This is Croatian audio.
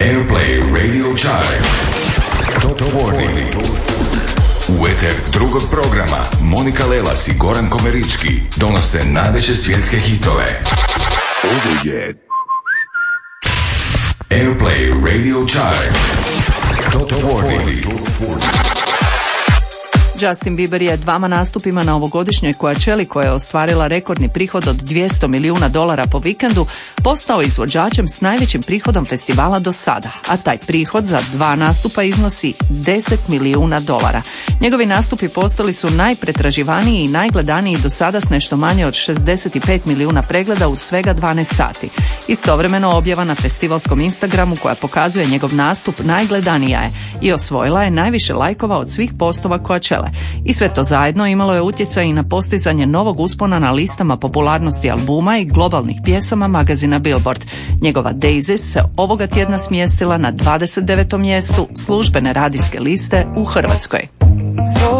Airplay Radio Chart Top 40. U eter drugog programa Monika Lelas i Goran Komerički donose najveće svjetske hitove. Ovo je Airplay Radio Chart Top 40. Justin Bieber je dvama nastupima na ovogodišnjoj Coachella, koja je ostvarila rekordni prihod od $200 milijuna po vikendu, postao izvođačem s najvećim prihodom festivala do sada, a taj prihod za dva nastupa iznosi $10 milijuna. Njegovi nastupi postali su najpretraživaniji i najgledaniji do sada s nešto manje od 65 milijuna pregleda u svega 12 sati. Istovremeno objava na festivalskom Instagramu koja pokazuje njegov nastup najgledanija je i osvojila je najviše lajkova od svih postova Coachelle. I sve to zajedno imalo je utjecaj i na postizanje novog uspona na listama popularnosti albuma i globalnih pjesama magazina Billboard. Njegova Daisy se ovoga tjedna smjestila na 29. mjestu službene radijske liste u Hrvatskoj.